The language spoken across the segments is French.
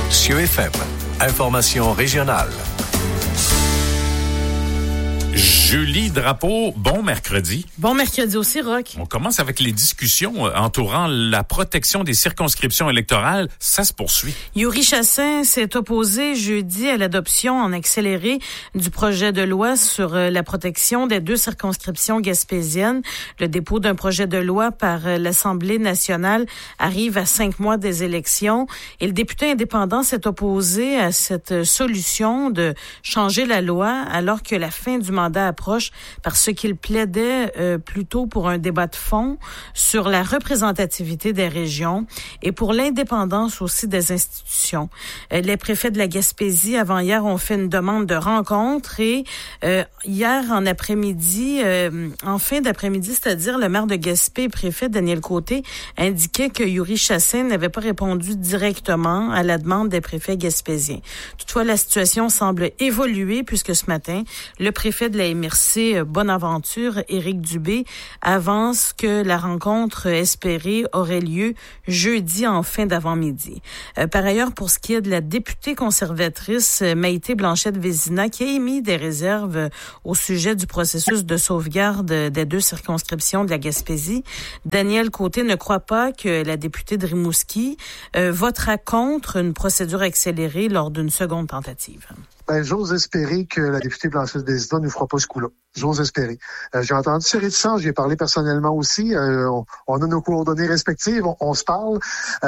Cieux FM. Information régionale. Julie Drapeau, bon mercredi. Bon mercredi aussi, Roch. On commence avec les discussions entourant la protection des circonscriptions électorales. Ça se poursuit. Yuri Chassin s'est opposé jeudi à l'adoption en accéléré du projet de loi sur la protection des 2 circonscriptions gaspésiennes. Le dépôt d'un projet de loi par l'Assemblée nationale arrive à 5 mois des élections et le député indépendant s'est opposé à cette solution de changer la loi alors que la fin du mandat approche parce qu'il plaidait plutôt pour un débat de fond sur la représentativité des régions et pour l'indépendance aussi des institutions. Les préfets de la Gaspésie, avant-hier, ont fait une demande de rencontre et hier en fin d'après-midi, c'est-à-dire le maire de Gaspé, préfet Daniel Côté, indiquait que Yuri Chassin n'avait pas répondu directement à la demande des préfets gaspésiens. Toutefois, la situation semble évoluer puisque ce matin, le préfet de la MRC Bonaventure, Éric Dubé, avance que la rencontre espérée aurait lieu jeudi en fin d'avant-midi. Par ailleurs, pour ce qui est de la députée conservatrice Maïté Blanchette-Vézina, qui a émis des réserves au sujet du processus de sauvegarde des 2 circonscriptions de la Gaspésie, Daniel Côté ne croit pas que la députée de Rimouski votera contre une procédure accélérée lors d'une seconde tentative. J'ose espérer que la députée Blanchette-Vézina ne fera pas ce coup-là. J'ose espérer. J'ai entendu ses réticences, j'y ai parlé personnellement aussi. On a nos coordonnées respectives, on se parle.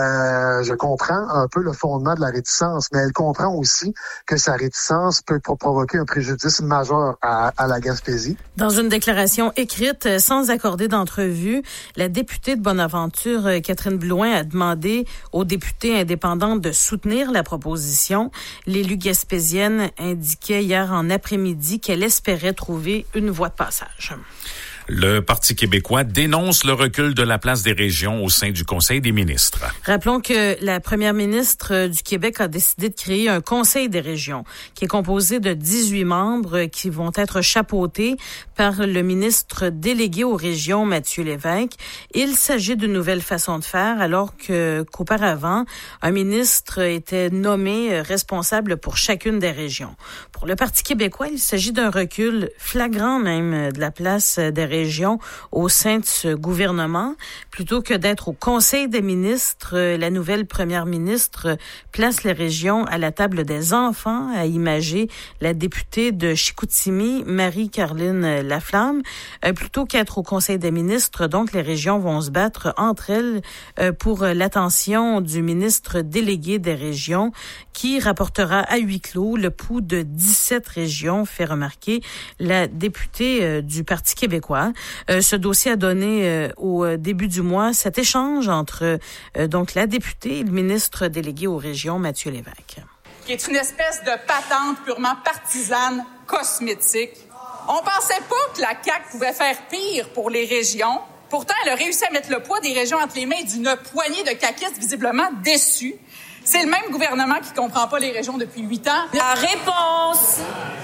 Je comprends un peu le fondement de la réticence, mais elle comprend aussi que sa réticence peut provoquer un préjudice majeur à la Gaspésie. Dans une déclaration écrite, sans accorder d'entrevue, la députée de Bonaventure, Catherine Blouin, a demandé aux députés indépendants de soutenir la proposition. L'élu gaspésienne indiquait hier en après-midi qu'elle espérait trouver une voie de passage. Le Parti québécois dénonce le recul de la place des régions au sein du Conseil des ministres. Rappelons que la première ministre du Québec a décidé de créer un Conseil des régions qui est composé de 18 membres qui vont être chapeautés par le ministre délégué aux régions, Mathieu Lévesque. Il s'agit d'une nouvelle façon de faire alors qu'auparavant, un ministre était nommé responsable pour chacune des régions. Pour le Parti québécois, il s'agit d'un recul flagrant même de la place des régions au sein de ce gouvernement. Plutôt que d'être au Conseil des ministres, la nouvelle première ministre place les régions à la table des enfants, a imagé la députée de Chicoutimi, Marie-Caroline Laflamme. Plutôt qu'être au Conseil des ministres, donc les régions vont se battre entre elles pour l'attention du ministre délégué des régions qui rapportera à huis clos le pouls de 17 régions, fait remarquer la députée du Parti québécois. Ce dossier a donné au début du mois cet échange entre donc la députée et le ministre délégué aux régions, Mathieu Lévesque. Qui est une espèce de patente purement partisane, cosmétique. On pensait pas que la CAQ pouvait faire pire pour les régions. Pourtant, elle a réussi à mettre le poids des régions entre les mains d'une poignée de caquistes visiblement déçus. C'est le même gouvernement qui comprend pas les régions depuis 8 ans. La réponse!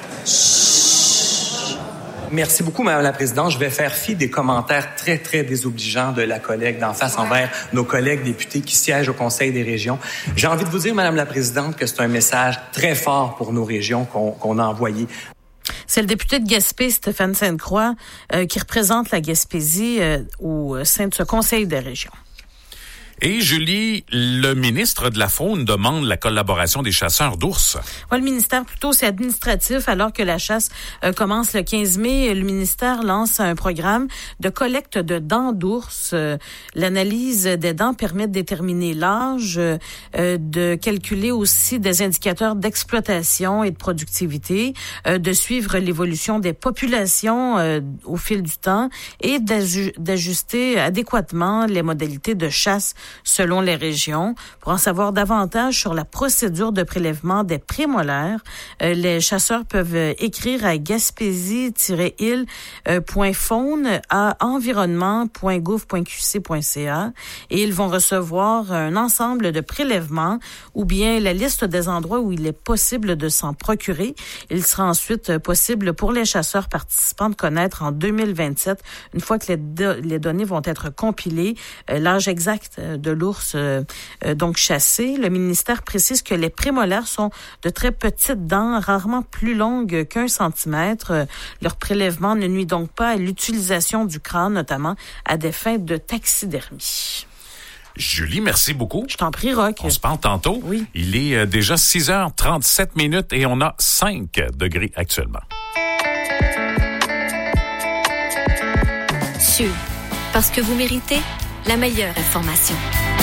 Merci beaucoup, Madame la Présidente. Je vais faire fi des commentaires très, très désobligeants de la collègue d'en face envers nos collègues députés qui siègent au Conseil des régions. J'ai envie de vous dire, Madame la Présidente, que c'est un message très fort pour nos régions qu'on a envoyé. C'est le député de Gaspé, Stéphane Sainte-Croix, qui représente la Gaspésie au sein de ce Conseil des régions. Et Julie, le ministre de la Faune demande la collaboration des chasseurs d'ours. Ouais, le ministère, plutôt, c'est administratif. Alors que la chasse commence le 15 mai, le ministère lance un programme de collecte de dents d'ours. L'analyse des dents permet de déterminer l'âge, de calculer aussi des indicateurs d'exploitation et de productivité, de suivre l'évolution des populations au fil du temps et d'ajuster adéquatement les modalités de chasse selon les régions. Pour en savoir davantage sur la procédure de prélèvement des prémolaires, les chasseurs peuvent écrire à gaspésie-il.faune à environnement.gouv.qc.ca et ils vont recevoir un ensemble de prélèvements ou bien la liste des endroits où il est possible de s'en procurer. Il sera ensuite possible pour les chasseurs participants de connaître en 2027, une fois que les données vont être compilées, l'âge exact de l'ours donc chassé. Le ministère précise que les prémolaires sont de très petites dents, rarement plus longues qu'1 centimètre. Leur prélèvement ne nuit donc pas à l'utilisation du crâne, notamment à des fins de taxidermie. Julie, merci beaucoup. Je t'en prie, Roch. On se parle tantôt. Oui. Il est déjà 6h37 et on a 5 degrés actuellement. Parce que vous méritez la meilleure information.